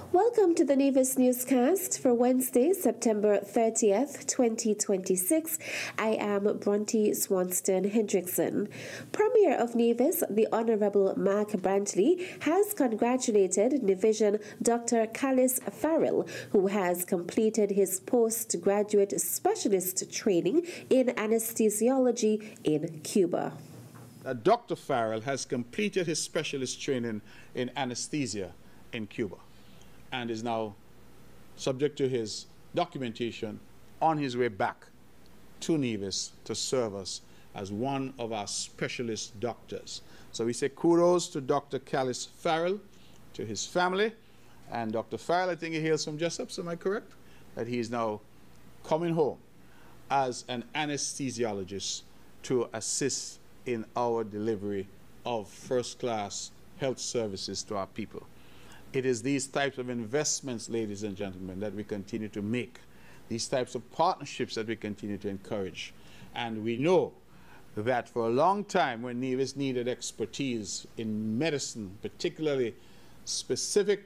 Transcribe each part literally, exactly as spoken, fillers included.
Welcome to the Nevis Newscast for Wednesday, September thirtieth, twenty twenty-six. I am Bronte Swanston Hendrickson. Premier of Nevis, the Honourable Mark Brantley, has congratulated Nevision Doctor Callis Farrell, who has completed his postgraduate specialist training in anesthesiology in Cuba. Uh, Doctor Farrell has completed his specialist training in anesthesia in Cuba and is now, subject to his documentation, on his way back to Nevis to serve us as one of our specialist doctors. So we say kudos to Doctor Callis Farrell, to his family, and Doctor Farrell, I think he hails from Jessup, am I correct? That he is now coming home as an anesthesiologist to assist in our delivery of first-class health services to our people. It is these types of investments, ladies and gentlemen, that we continue to make, these types of partnerships that we continue to encourage. And we know that for a long time, when Nevis needed expertise in medicine, particularly specific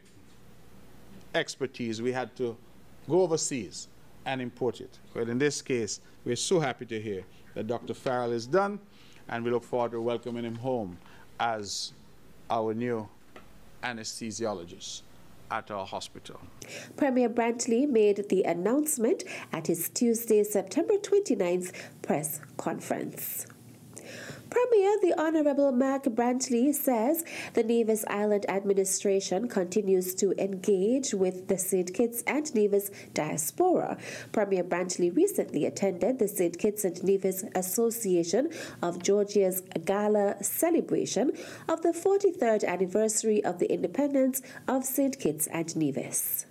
expertise, we had to go overseas and import it. But in this case, we're so happy to hear that Doctor Farrell is done, and we look forward to welcoming him home as our new anesthesiologist at our hospital. Premier Brantley made the announcement at his Tuesday, September twenty-ninth press conference. Premier, the Honourable Mark Brantley, says the Nevis Island administration continues to engage with the Saint Kitts and Nevis diaspora. Premier Brantley recently attended the Saint Kitts and Nevis Association of Georgia's gala celebration of the forty-third anniversary of the independence of Saint Kitts and Nevis.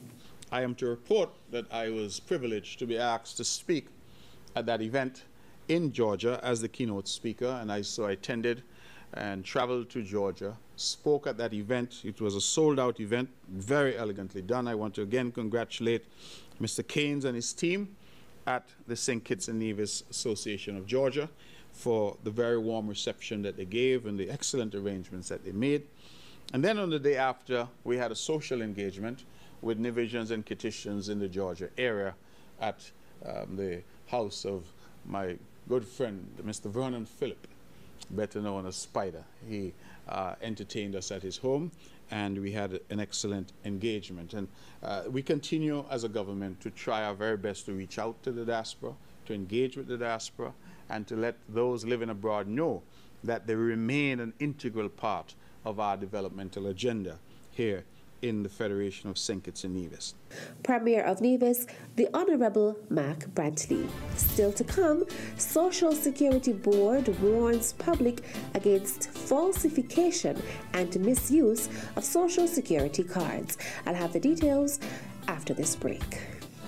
I am to report that I was privileged to be asked to speak at that event in Georgia as the keynote speaker, and I so I attended and traveled to Georgia, spoke at that event. It was a sold-out event, very elegantly done. I want to again congratulate Mister Keynes and his team at the Saint Kitts and Nevis Association of Georgia for the very warm reception that they gave and the excellent arrangements that they made. And then on the day after, we had a social engagement with Nevisians and Kittitians in the Georgia area at um, the house of my good friend, Mister Vernon Phillip, better known as Spider. He uh, entertained us at his home, and we had an excellent engagement. And uh, we continue as a government to try our very best to reach out to the diaspora, to engage with the diaspora, and to let those living abroad know that they remain an integral part of our developmental agenda here in the Federation of Saint Kitts and Nevis. Premier of Nevis, the Honourable Mark Brantley. Still to come, Social Security Board warns public against falsification and misuse of Social Security cards. I'll have the details after this break.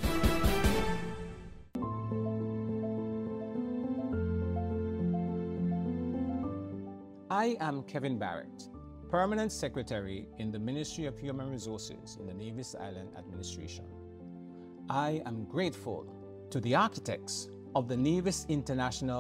I am Kevin Barrett, Permanent Secretary in the Ministry of Human Resources in the Nevis Island Administration. I am grateful to the architects of the Nevis International